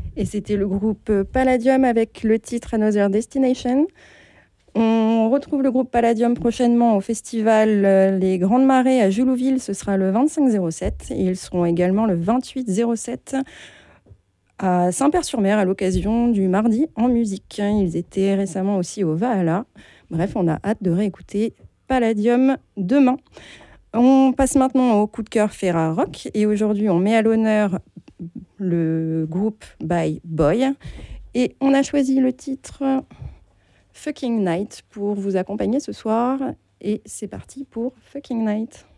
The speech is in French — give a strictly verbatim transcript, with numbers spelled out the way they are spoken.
Et c'était le groupe Palladium avec le titre Another Destination. On retrouve le groupe Palladium prochainement au festival euh, Les Grandes Marées à Julouville. Ce sera le vingt-cinq zéro sept. Et ils seront également le vingt-huit zéro sept à Saint-Père-sur-Mer à l'occasion du Mardi en musique. Ils étaient récemment aussi au Valhalla. Bref, on a hâte de réécouter Palladium demain. On passe maintenant au coup de cœur Ferra Rock. Et aujourd'hui, on met à l'honneur le groupe By Boy. Et on a choisi le titre Fucking Night pour vous accompagner ce soir. Et c'est parti pour Fucking Night.